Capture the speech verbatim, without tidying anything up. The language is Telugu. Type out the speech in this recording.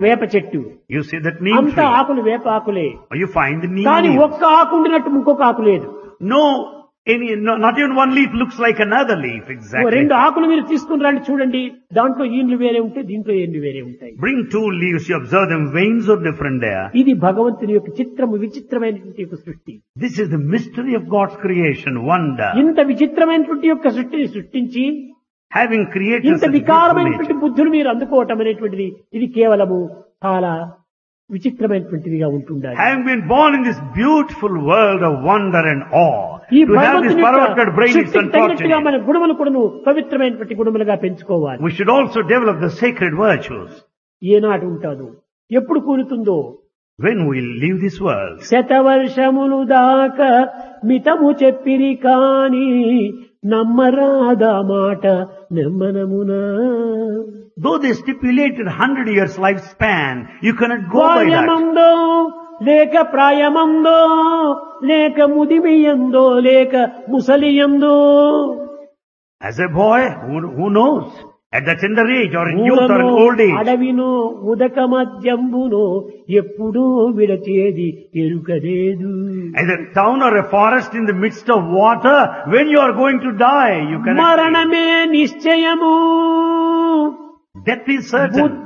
వేప చెట్టు You see that neem అంత tree. ఆకులు వేప ఆకులే, You find the neem కానీ leaves. ఒక్క ఆకు ఉండినట్టు ఇంకొక ఆకు లేదు. No, any, no, not even one leaf looks like another leaf oh exactly. రెండు ఆకులు మీరు తీసుకుని రండి చూడండి, దాంట్లో ఈండ్లు వేరే ఉంటాయి, దీంట్లో ఏండ్లు వేరే ఉంటాయి. Bring two leaves, you observe them, veins are different there. ఇది భగవంతుని యొక్క చిత్రము, విచిత్రమైనటువంటి యొక్క సృష్టి. This is the mystery of God's creation, wonder. ఇంత విచిత్రమైనటువంటి యొక్క సృష్టిని సృష్టించి Having created ఇంత such beautiful వికారమైనటువంటి nature, బుద్ధులు మీరు అందుకోవటం అనేటువంటిది ఇది కేవలము చాలా విచిత్రమైనటువంటిదిగా ఉంటుండాలి. having been born in this beautiful world of wonder and awe, ఈ to have this భగవంతుని perverted యొక్క brain is శక్తికి తగినట్టుగా unfortunate. మన గుణములు కూడాను పవిత్రమైనటువంటి గుణములుగా పెంచుకోవాలి. We should also develop the sacred virtues. ఏనాడు ఉంటాదో, ఎప్పుడు కూలుతుందో, When we leave this world, శతవర్షములు దాకా మితము చెప్పిరి కాని నమ్మరాదా మాట నెమ్మనమునా. though they stipulated hundred years lifespan, you cannot go by that. బాల్యమందో లేక ప్రాయమందో లేక ముదిమియందో లేక ముసలియందో, As a boy, who, who knows? At the tender age or in youth or in old age. అడవినో ఉదక మధ్యంబునో ఎప్పుడూ విడచేది ఎరుకలేదు. As a town or a forest in the midst of water, when you are going to die, you cannot. మరణమే నిశ్చయము. Death is certain.